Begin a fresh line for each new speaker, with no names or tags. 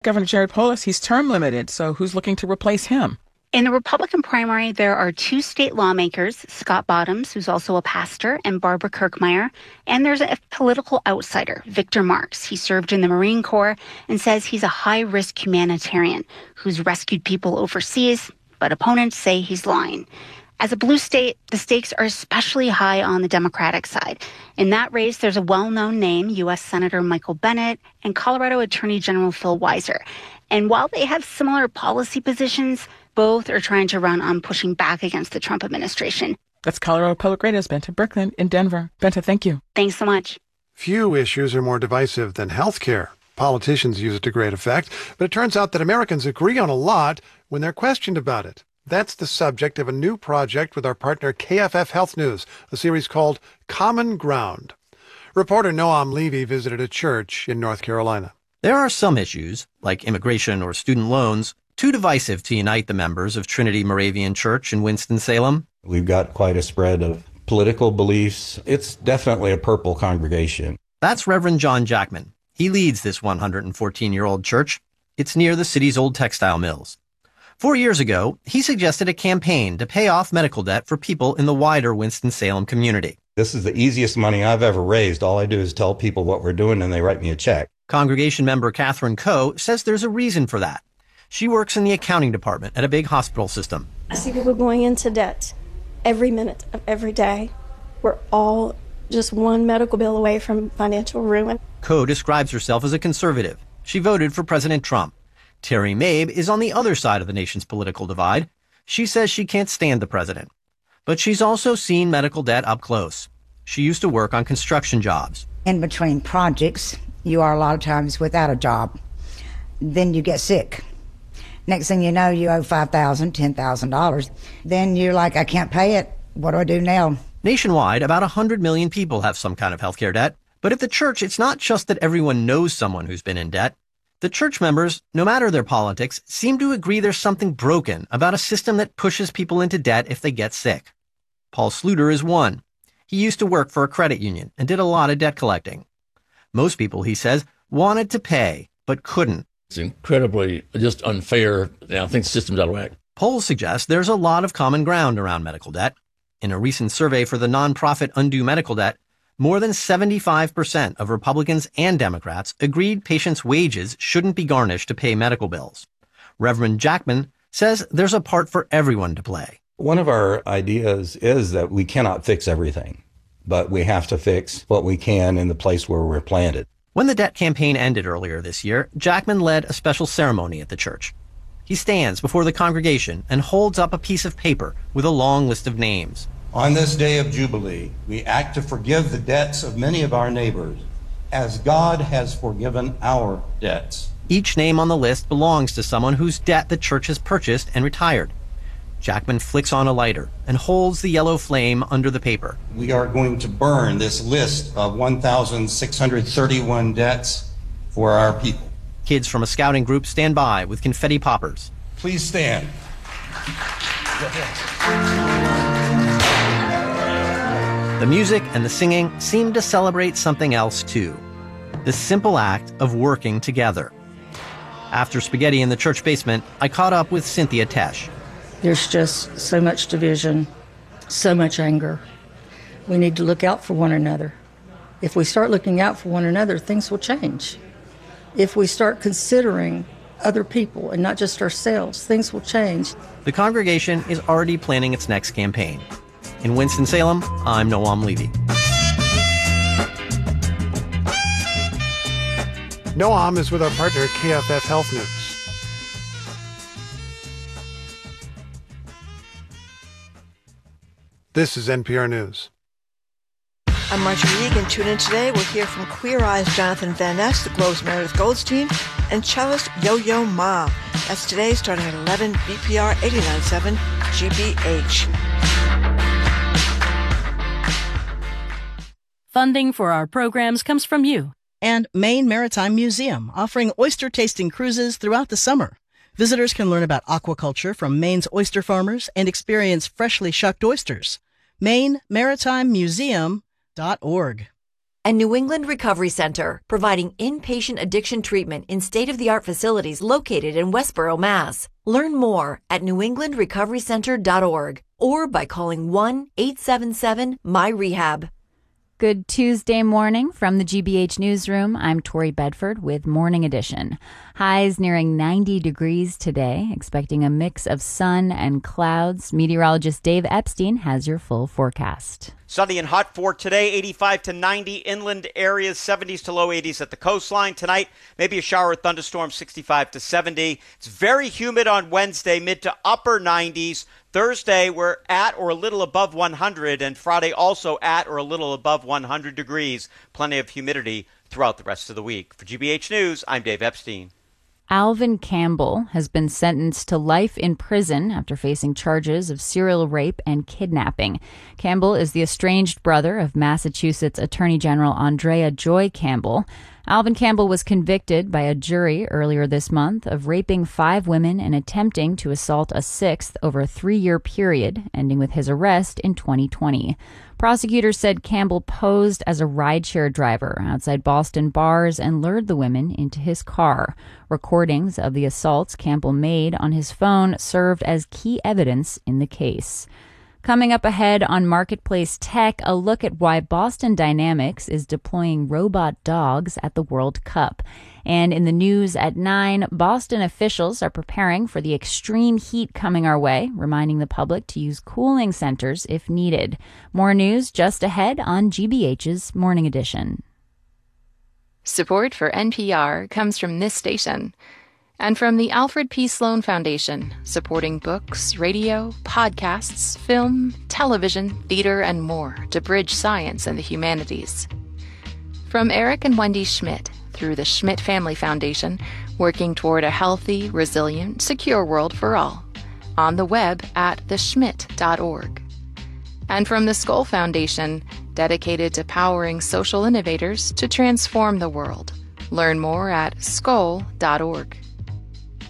Governor Jared Polis, he's term limited, so who's looking to replace him?
In the Republican primary, there are two state lawmakers, Scott Bottoms, who's also a pastor, and Barbara Kirkmeyer. And there's a political outsider, Victor Marx. He served in the Marine Corps and says he's a high-risk humanitarian who's rescued people overseas, but opponents say he's lying. As a blue state, the stakes are especially high on the Democratic side. In that race, there's a well-known name, U.S. Senator Michael Bennet and Colorado Attorney General Phil Weiser. And while they have similar policy positions, both are trying to run on pushing back against the Trump administration.
That's Colorado Public Radio's Bente Birkeland in Denver. Bente, thank you.
Thanks so much.
Few issues are more divisive than health care. Politicians use it to great effect, but it turns out that Americans agree on a lot when they're questioned about it. That's the subject of a new project with our partner KFF Health News, a series called Common Ground. Reporter Noam Levy visited a church in North Carolina.
There are some issues, like immigration or student loans, too divisive to unite the members of Trinity Moravian Church in Winston-Salem.
We've got quite a spread of political beliefs. It's definitely a purple congregation.
That's Reverend John Jackman. He leads this 114-year-old church. It's near the city's old textile mills. 4 years ago, he suggested a campaign to pay off medical debt for people in the wider Winston-Salem community.
This is the easiest money I've ever raised. All I do is tell people what we're doing and they write me a check.
Congregation member Catherine Coe says there's a reason for that. She works in the accounting department at a big hospital system.
I see people going into debt every minute of every day. We're all just one medical bill away from financial ruin.
Coe describes herself as a conservative. She voted for President Trump. Terry Mabe is on the other side of the nation's political divide. She says she can't stand the president. But she's also seen medical debt up close. She used to work on construction jobs.
In between projects, you are a lot of times without a job. Then you get sick. Next thing you know, you owe $5,000, $10,000. Then you're like, I can't pay it. What do I do now?
Nationwide, about 100 million people have some kind of healthcare debt. But at the church, it's not just that everyone knows someone who's been in debt. The church members, no matter their politics, seem to agree there's something broken about a system that pushes people into debt if they get sick. Paul Sluter is one. He used to work for a credit union and did a lot of debt collecting. Most people, he says, wanted to pay, but couldn't.
It's incredibly just unfair. I think the system's out of whack.
Polls suggest there's a lot of common ground around medical debt. In a recent survey for the nonprofit Undo Medical Debt, more than 75% of Republicans and Democrats agreed patients' wages shouldn't be garnished to pay medical bills. Reverend Jackman says there's a part for everyone to play.
One of our ideas is that we cannot fix everything, but we have to fix what we can in the place where we're planted.
When the debt campaign ended earlier this year, Jackman led a special ceremony at the church. He stands before the congregation and holds up a piece of paper with a long list of names.
On this day of Jubilee, we act to forgive the debts of many of our neighbors, as God has forgiven our debts.
Each name on the list belongs to someone whose debt the church has purchased and retired. Jackman flicks on a lighter and holds the yellow flame under the paper.
We are going to burn this list of 1,631 debts for our people.
Kids from a scouting group stand by with confetti poppers.
Please stand.
The music and the singing seem to celebrate something else too. The simple act of working together. After spaghetti in the church basement, I caught up with Cynthia Tesh.
There's just so much division, so much anger. We need to look out for one another. If we start looking out for one another, things will change. If we start considering other people and not just ourselves, things will change.
The congregation is already planning its next campaign. In Winston-Salem, I'm Noam Levy.
Noam is with our partner KFF Health News. This is NPR News.
I'm Marjorie Egan. Tune in today. We'll hear from Queer Eye's Jonathan Van Ness, the Globe's Meredith Goldstein, and cellist Yo-Yo Ma. That's today starting at 11, BPR 89.7 GBH.
Funding for our programs comes from you.
And Maine Maritime Museum, offering oyster-tasting cruises throughout the summer. Visitors can learn about aquaculture from Maine's oyster farmers and experience freshly shucked oysters. MaineMaritimeMuseum.org.
And New England Recovery Center, providing inpatient addiction treatment in state-of-the-art facilities located in Westboro, Mass. Learn more at newenglandrecoverycenter.org or by calling 1-877-MY-REHAB.
Good Tuesday morning from the GBH Newsroom. I'm Tori Bedford with Morning Edition. Highs nearing 90 degrees today, expecting a mix of sun and clouds. Meteorologist Dave Epstein has your full forecast.
Sunny and hot for today, 85 to 90 inland areas, 70s to low 80s at the coastline. Tonight, maybe a shower or thunderstorm, 65 to 70. It's very humid on Wednesday, mid to upper 90s. Thursday, we're at or a little above 100, and Friday also at or a little above 100 degrees. Plenty of humidity throughout the rest of the week. For GBH News, I'm Dave Epstein.
Alvin Campbell has been sentenced to life in prison after facing charges of serial rape and kidnapping. Campbell is the estranged brother of Massachusetts Attorney General Andrea Joy Campbell. Alvin Campbell was convicted by a jury earlier this month of raping 5 women and attempting to assault a 6th over a 3-year period, ending with his arrest in 2020. Prosecutors said Campbell posed as a rideshare driver outside Boston bars and lured the women into his car. Recordings of the assaults Campbell made on his phone served as key evidence in the case. Coming up ahead on Marketplace Tech, a look at why Boston Dynamics is deploying robot dogs at the World Cup. And in the news at 9, Boston officials are preparing for the extreme heat coming our way, reminding the public to use cooling centers if needed. More news just ahead on GBH's Morning Edition.
Support for NPR comes from this station and from the Alfred P. Sloan Foundation, supporting books, radio, podcasts, film, television, theater, and more to bridge science and the humanities. From Eric and Wendy Schmidt through the Schmidt Family Foundation, working toward a healthy, resilient, secure world for all. On the web at theschmidt.org. And from the Skoll Foundation, dedicated to powering social innovators to transform the world. Learn more at skoll.org.